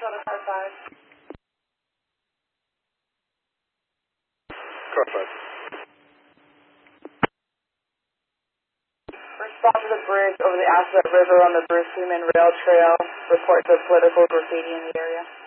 to car 5. Car 5. Respond to the bridge over the Asset River on the Bruce Freeman Rail Trail. Reports of political graffiti in the area.